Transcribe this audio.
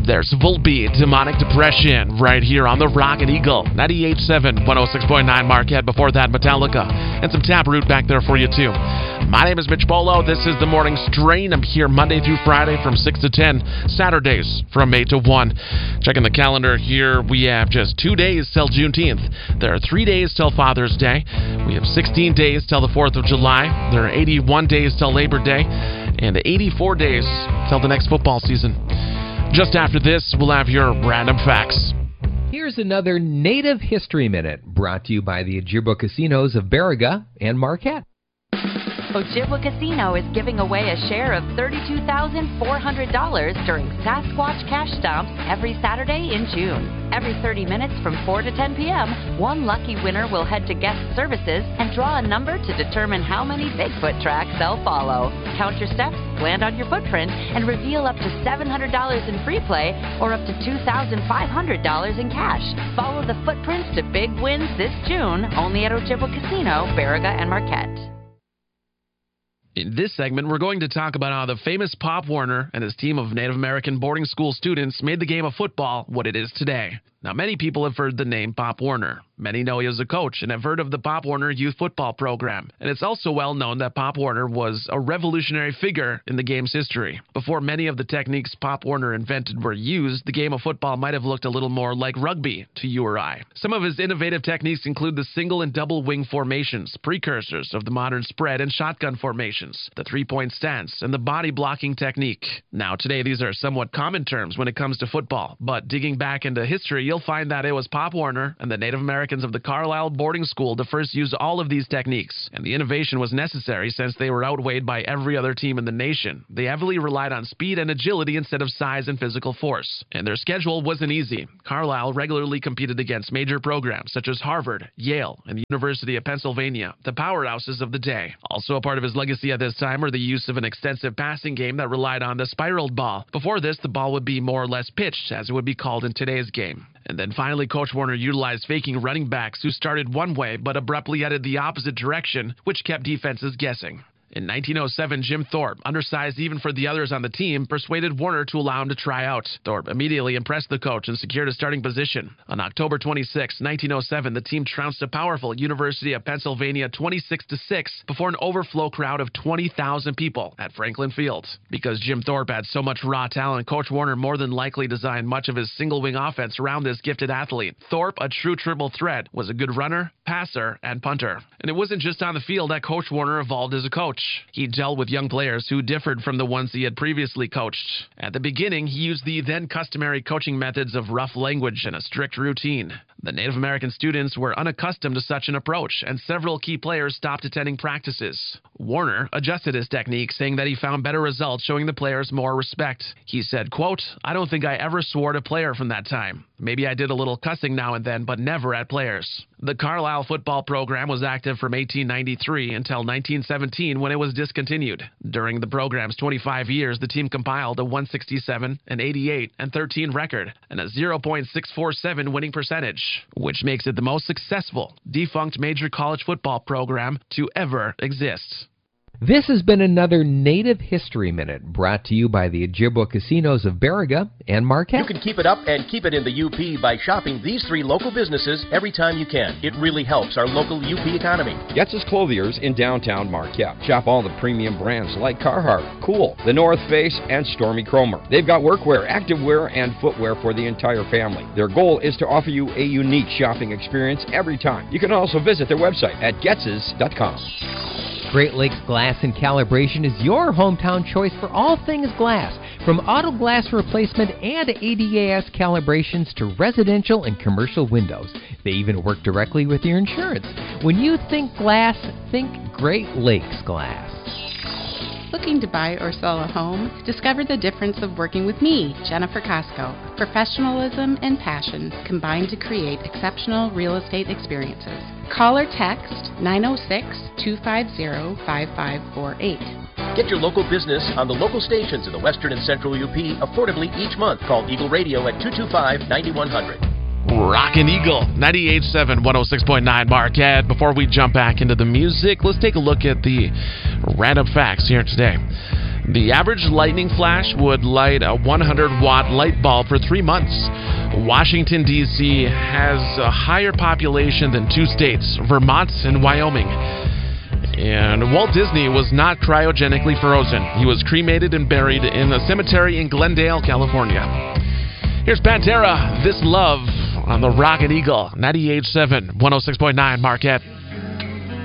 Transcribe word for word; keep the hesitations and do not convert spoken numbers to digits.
There's Volbeat, Demonic Depression, right here on the Rockin' Eagle. ninety-eight point seven, one oh six point nine Marquette. Before that, Metallica. And some Taproot back there for you, too. My name is Mitch Bolo. This is the Morning Strain. I'm here Monday through Friday from six to ten. Saturdays from eight to one. Checking the calendar here, we have just two days till Juneteenth. There are three days till Father's Day. We have sixteen days till the fourth of July. There are eighty-one days till Labor Day. And eighty-four days till the next football season. Just after this, we'll have your random facts. Here's another Native History Minute brought to you by the Ojibwa Casinos of Baraga and Marquette. Ojibwa Casino is giving away a share of thirty-two thousand four hundred dollars during Sasquatch Cash Stomps every Saturday in June. Every thirty minutes from four to ten p.m., one lucky winner will head to guest services and draw a number to determine how many Bigfoot tracks they'll follow. Count your steps, land on your footprint, and reveal up to seven hundred dollars in free play or up to two thousand five hundred dollars in cash. Follow the footprints to big wins this June, only at Ojibwa Casino, Baraga and Marquette. In this segment, we're going to talk about how the famous Pop Warner and his team of Native American boarding school students made the game of football what it is today. Now, many people have heard the name Pop Warner. Many know he was a coach and have heard of the Pop Warner youth football program. And it's also well known that Pop Warner was a revolutionary figure in the game's history. Before many of the techniques Pop Warner invented were used, the game of football might have looked a little more like rugby to you or I. Some of his innovative techniques include the single and double wing formations, precursors of the modern spread and shotgun formations, the three-point stance, and the body blocking technique. Now, today, these are somewhat common terms when it comes to football, but digging back into history, you'll find that it was Pop Warner and the Native Americans of the Carlisle boarding school to first use all of these techniques, and the innovation was necessary since they were outweighed by every other team in the nation. They heavily relied on speed and agility instead of size and physical force, and their schedule wasn't easy. Carlisle regularly competed against major programs such as Harvard, Yale, and the University of Pennsylvania, the powerhouses of the day. Also a part of his legacy at this time are the use of an extensive passing game that relied on the spiraled ball. Before this, the ball would be more or less pitched, as it would be called in today's game. And then finally, Coach Warner utilized faking running backs who started one way but abruptly headed the opposite direction, which kept defenses guessing. In nineteen oh seven, Jim Thorpe, undersized even for the others on the team, persuaded Warner to allow him to try out. Thorpe immediately impressed the coach and secured a starting position. On October twenty-sixth, nineteen oh seven, the team trounced a powerful University of Pennsylvania twenty-six to six before an overflow crowd of twenty thousand people at Franklin Field. Because Jim Thorpe had so much raw talent, Coach Warner more than likely designed much of his single-wing offense around this gifted athlete. Thorpe, a true triple threat, was a good runner, passer, and punter. And it wasn't just on the field that Coach Warner evolved as a coach. He dealt with young players who differed from the ones he had previously coached. At the beginning, he used the then customary coaching methods of rough language and a strict routine. The Native American students were unaccustomed to such an approach, and several key players stopped attending practices. Warner adjusted his technique, saying that he found better results showing the players more respect. He said, quote, "I don't think I ever swore at a player from that time. Maybe I did a little cussing now and then, but never at players." The Carlisle football program was active from eighteen ninety-three until nineteen seventeen when it was discontinued. During the program's twenty-five years, the team compiled a one sixty-seven, an eighty-eight, and thirteen record, and a zero point six four seven winning percentage, which makes it the most successful defunct major college football program to ever exist. This has been another Native History Minute brought to you by the Ojibwa Casinos of Baraga and Marquette. You can keep it up and keep it in the U P by shopping these three local businesses every time you can. It really helps our local U P economy. Getz's Clothiers in downtown Marquette. Shop all the premium brands like Carhartt, Cool, The North Face, and Stormy Cromer. They've got workwear, activewear, and footwear for the entire family. Their goal is to offer you a unique shopping experience every time. You can also visit their website at getzes dot com. Great Lakes Glass and Calibration is your hometown choice for all things glass, from auto glass replacement and A D A S calibrations to residential and commercial windows. They even work directly with your insurance. When you think glass, think Great Lakes Glass. Looking to buy or sell a home? Discover the difference of working with me, Jennifer Costco. Professionalism and passion combine to create exceptional real estate experiences. Call or text nine oh six, two five zero, five five four eight. Get your local business on the local stations in the western and central U P affordably each month. Call Eagle Radio at two two five, nine one zero zero. Rockin' Eagle, ninety-eight point seven, one oh six point nine Marquette. Before we jump back into the music, let's take a look at the random facts here today. The average lightning flash would light a one hundred watt light bulb for three months. Washington, D C has a higher population than two states, Vermont and Wyoming. And Walt Disney was not cryogenically frozen. He was cremated and buried in a cemetery in Glendale, California. Here's Pantera, This Love, on the Rocket Eagle, ninety-eight point seven, one oh six point nine Marquette.